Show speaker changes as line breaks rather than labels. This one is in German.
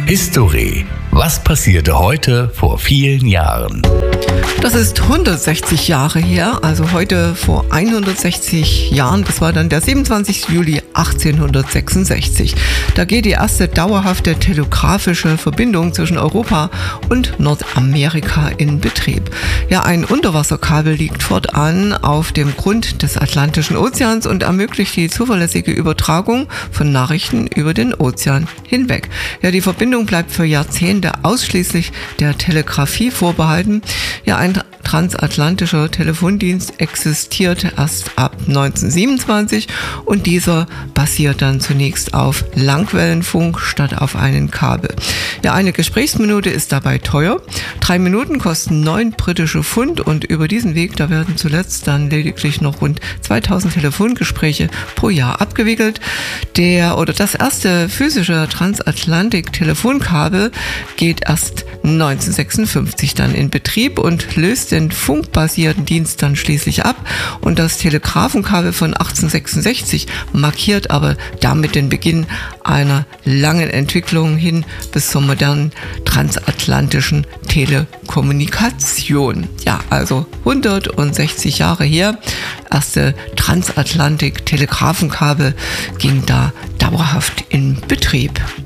History. Was passierte heute vor vielen Jahren?
Das ist 160 Jahre her, also heute vor 160 Jahren, das war dann der 27. Juli 1866. Da geht die erste dauerhafte telegrafische Verbindung zwischen Europa und Nordamerika in Betrieb. Ja, ein Unterwasserkabel liegt fortan auf dem Grund des Atlantischen Ozeans und ermöglicht die zuverlässige Übertragung von Nachrichten über den Ozean hinweg. Ja, die Verbindung bleibt für Jahrzehnte ausschließlich der Telegrafie vorbehalten. Ja, ein transatlantischer Telefondienst existiert erst ab 1927 und dieser basiert dann zunächst auf Langwellenfunk statt auf einem Kabel. Ja, eine Gesprächsminute ist dabei teuer. 3 Minuten kosten 9 britische Pfund und über diesen Weg, da werden zuletzt dann lediglich noch rund 2000 Telefongespräche pro Jahr abgewickelt. Das erste physische Transatlantik-Telefonkabel geht erst 1956 dann in Betrieb und löst den funkbasierten Dienst dann schließlich ab. Und das Telegrafenkabel von 1866 markiert aber damit den Beginn einer langen Entwicklung hin bis zur modernen transatlantischen Telekommunikation. Ja, also 160 Jahre her. Erste Transatlantik-Telegrafenkabel ging da dauerhaft in Betrieb.